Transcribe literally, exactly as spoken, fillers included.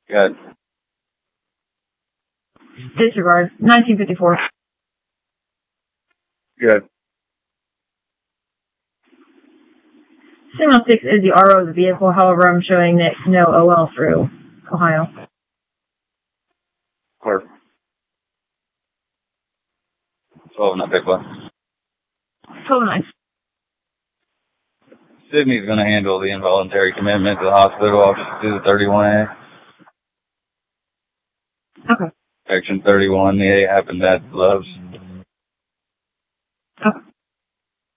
Good. Disregard. nineteen fifty-four. Good. seven oh six is the R O of the vehicle, however, I'm showing that no O L through Ohio. Clear. twelve, not big one. twelve nine. Sydney's going to handle the involuntary commitment to the hospital. I'll just do the thirty-one A. Okay. Section thirty-one, the A happened at Loves. Okay.